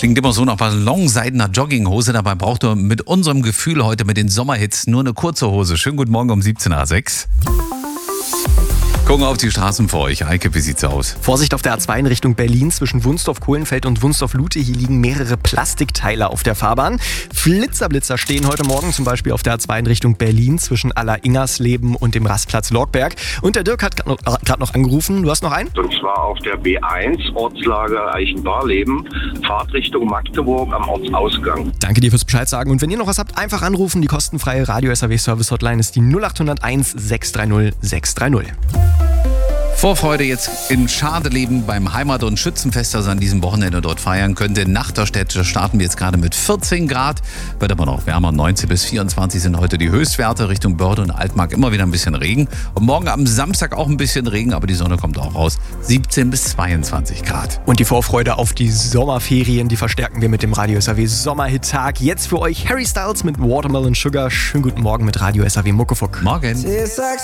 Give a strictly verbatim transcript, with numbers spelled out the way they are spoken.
Klingt immer so nach ballonseidener Jogginghose. Dabei braucht ihr mit unserem Gefühl heute mit den Sommerhits nur eine kurze Hose. Schönen guten Morgen um siebzehn Uhr sechs. Gucken auf die Straßen vor euch. Heike, wie sieht's aus? Vorsicht auf der A zwei in Richtung Berlin zwischen Wunsdorf-Kohlenfeld und Wunsdorf-Lute. Hier liegen mehrere Plastikteile auf der Fahrbahn. Flitzerblitzer stehen heute Morgen zum Beispiel auf der A zwei in Richtung Berlin zwischen Aller-Ingersleben und dem Rastplatz Lorgberg. Und der Dirk hat gerade noch, noch angerufen. Du hast noch einen? Und zwar auf der B eins, Ortslage Eichenbarleben, Fahrtrichtung Magdeburg am Ortsausgang. Danke dir fürs Bescheid sagen. Und wenn ihr noch was habt, einfach anrufen. Die kostenfreie Radio-S A W-Service-Hotline ist die null acht null eins sechs drei null sechs drei null. Vorfreude jetzt in Schadeleben beim Heimat- und Schützenfest, das an diesem Wochenende dort feiern könnte. In Nachterstedt starten wir jetzt gerade mit vierzehn Grad, wird aber noch wärmer. neunzehn bis vierundzwanzig sind heute die Höchstwerte. Richtung Börde und Altmark immer wieder ein bisschen Regen. Und morgen am Samstag auch ein bisschen Regen, aber die Sonne kommt auch raus. siebzehn bis zweiundzwanzig Grad. Und die Vorfreude auf die Sommerferien, die verstärken wir mit dem Radio S A W Sommerhit-Tag. Jetzt für euch Harry Styles mit Watermelon Sugar. Schönen guten Morgen mit Radio S A W Muckefuck. Morgen.